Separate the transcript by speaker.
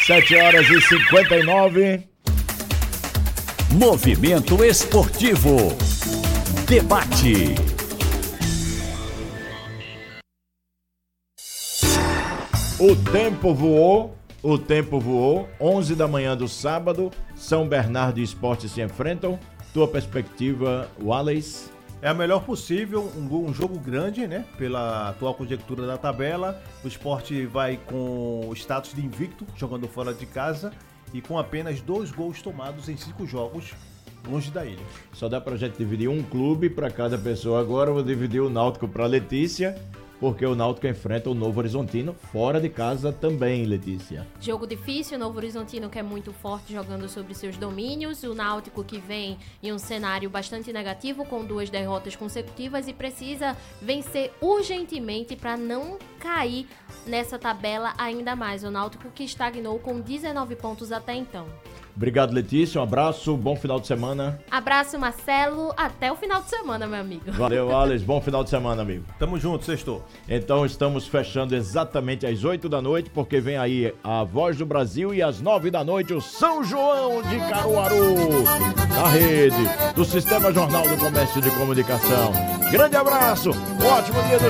Speaker 1: 7h59.
Speaker 2: Movimento Esportivo. Debate.
Speaker 1: O tempo voou. 11 da manhã do sábado, São Bernardo e Sport se enfrentam. Tua perspectiva, Wallace?
Speaker 3: É a melhor possível, um jogo grande, né? Pela atual conjectura da tabela. O Sport vai com o status de invicto, jogando fora de casa e com apenas 2 gols tomados em 5 jogos longe da ilha.
Speaker 1: Só dá pra gente dividir um clube para cada pessoa. Agora eu vou dividir o Náutico para Letícia, porque o Náutico enfrenta o Novo Horizontino fora de casa também, Letícia.
Speaker 4: Jogo difícil, o Novo Horizontino que é muito forte jogando sobre seus domínios, o Náutico que vem em um cenário bastante negativo com 2 derrotas consecutivas e precisa vencer urgentemente para não cair nessa tabela ainda mais. O Náutico que estagnou com 19 pontos até então.
Speaker 1: Obrigado, Letícia. Um abraço, bom final de semana.
Speaker 4: Abraço, Marcelo. Até o final de semana, meu amigo.
Speaker 1: Valeu, Alex. Bom final de semana, amigo.
Speaker 3: Tamo junto, sextou.
Speaker 1: Então estamos fechando exatamente às 8 da noite, porque vem aí a Voz do Brasil e às 9 da noite o São João de Caruaru, na rede do Sistema Jornal do Comércio de Comunicação. Grande abraço, um ótimo dia do